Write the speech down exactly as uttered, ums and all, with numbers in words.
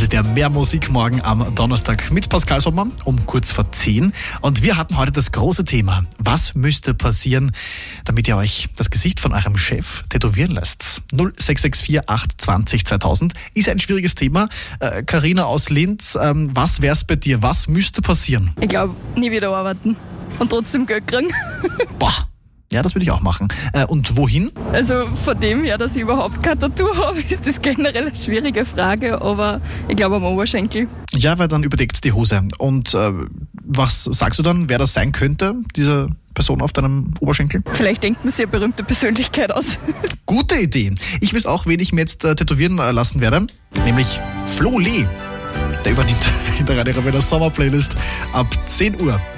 ist der Mehr Musik morgen am Donnerstag mit Pascal Sommer um kurz vor zehn. Und wir hatten heute das große Thema: Was müsste passieren, damit ihr euch das Gesicht von eurem Chef tätowieren lässt? null sechs sechs vier acht zwanzig zweitausend ist ein schwieriges Thema. Carina äh, aus Linz, ähm, was wär's bei dir? Was müsste passieren? Ich glaube, nie wieder arbeiten und trotzdem Geld kriegen. Boah. Ja, das würde ich auch machen. Äh, und wohin? Also von dem her, dass ich überhaupt kein Tattoo habe, ist das generell eine schwierige Frage, aber ich glaube am Oberschenkel. Ja, weil dann überdeckt die Hose. Und äh, was sagst du dann, wer das sein könnte, diese Person auf deinem Oberschenkel? Vielleicht denkt man sich eine berühmte Persönlichkeit aus. Gute Ideen. Ich weiß auch, wen ich mir jetzt äh, tätowieren äh, lassen werde, nämlich Flo Lee. Der übernimmt in der Radio Sommer Playlist ab zehn Uhr.